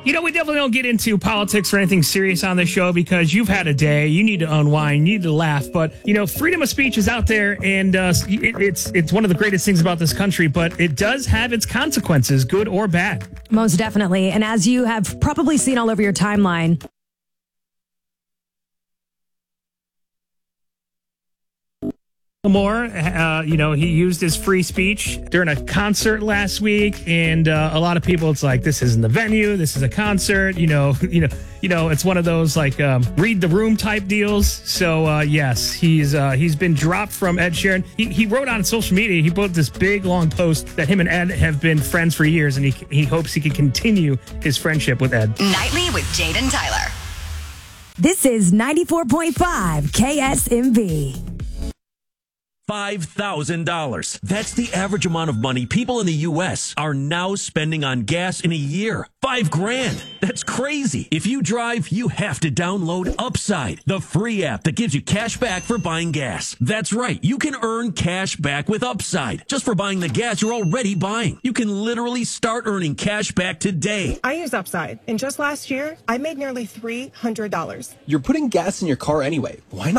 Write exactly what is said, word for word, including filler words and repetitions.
You know, we definitely don't get into politics or anything serious on this show because you've had a day. You need to unwind. You need to laugh. But, you know, freedom of speech is out there, and uh, it, it's it's one of the greatest things about this country, but it does have its consequences, good or bad. Most definitely. And as you have probably seen all over your timeline, More, uh, you know, he used his free speech during a concert last week, and uh, a lot of people, it's like, this isn't the venue, this is a concert, you know, you know, you know, it's one of those like um, read the room type deals. So uh, yes, he's uh, he's been dropped from Ed Sheeran. He, he wrote on social media, he put this big long post that him and Ed have been friends for years, and he he hopes he can continue his friendship with Ed. Nightly with Jade and Tyler. this is ninety-four point five K S M V. five thousand dollars. That's the average amount of money people in the U S are now spending on gas in a year. Five grand. That's crazy. If you drive, you have to download Upside, the free app that gives you cash back for buying gas. That's right. You can earn cash back with Upside just for buying the gas you're already buying. You can literally start earning cash back today. I use Upside, and just last year, I made nearly three hundred dollars. You're putting gas in your car anyway. Why not?